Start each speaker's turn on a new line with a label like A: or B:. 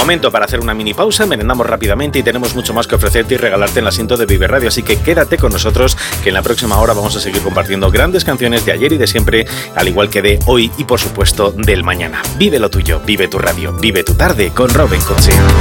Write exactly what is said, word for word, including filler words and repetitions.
A: Momento para hacer una mini pausa, merendamos rápidamente y tenemos mucho más que ofrecerte y regalarte en el asiento de Vive Radio, así que quédate con nosotros, que en la próxima hora vamos a seguir compartiendo grandes canciones de ayer y de siempre, al igual que de hoy y por supuesto del mañana. Vive lo tuyo, vive tu radio, vive tu tarde con Rubén Cochea.